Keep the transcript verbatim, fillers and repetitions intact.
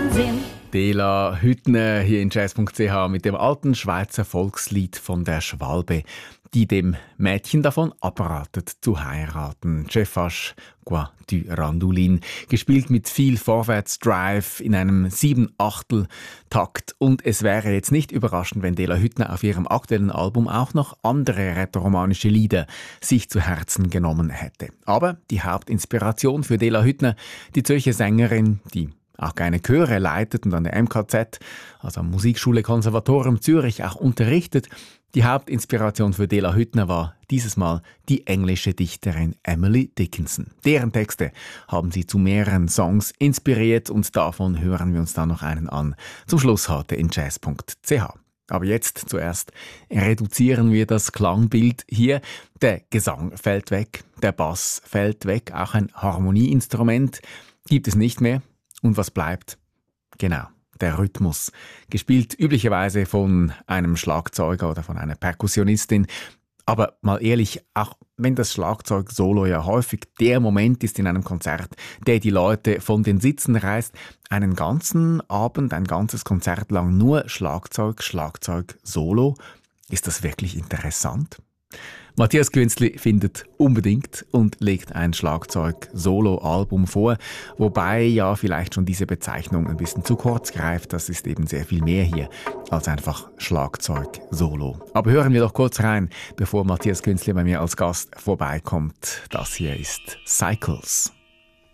Fernsehen. Dela Hüttner hier in jazz punkt c h mit dem alten Schweizer Volkslied von der Schwalbe, die dem Mädchen davon abratet zu heiraten. Je fâche quoi du Randoulin, gespielt mit viel Vorwärtsdrive in einem Sieben-Achtel-Takt. Und es wäre jetzt nicht überraschend, wenn Dela Hüttner auf ihrem aktuellen Album auch noch andere rätoromanische Lieder sich zu Herzen genommen hätte. Aber die Hauptinspiration für Dela Hüttner, die Zürcher Sängerin, die auch gerne Chöre leitet und an der M K Z, also am Musikschule Konservatorium Zürich, auch unterrichtet. Die Hauptinspiration für Dela Hüttner war dieses Mal die englische Dichterin Emily Dickinson. Deren Texte haben sie zu mehreren Songs inspiriert und davon hören wir uns dann noch einen an. Zum Schluss heute in jazz punkt c h. Aber jetzt zuerst reduzieren wir das Klangbild hier. Der Gesang fällt weg, der Bass fällt weg, auch ein Harmonieinstrument gibt es nicht mehr. Und was bleibt? Genau, der Rhythmus. Gespielt üblicherweise von einem Schlagzeuger oder von einer Perkussionistin. Aber mal ehrlich, auch wenn das Schlagzeug-Solo ja häufig der Moment ist in einem Konzert, der die Leute von den Sitzen reißt, einen ganzen Abend, ein ganzes Konzert lang nur Schlagzeug, Schlagzeug, Solo, ist das wirklich interessant? Matthias Künzli findet unbedingt und legt ein Schlagzeug-Solo-Album vor, wobei ja vielleicht schon diese Bezeichnung ein bisschen zu kurz greift. Das ist eben sehr viel mehr hier als einfach Schlagzeug-Solo. Aber hören wir doch kurz rein, bevor Matthias Künzli bei mir als Gast vorbeikommt. Das hier ist Cycles.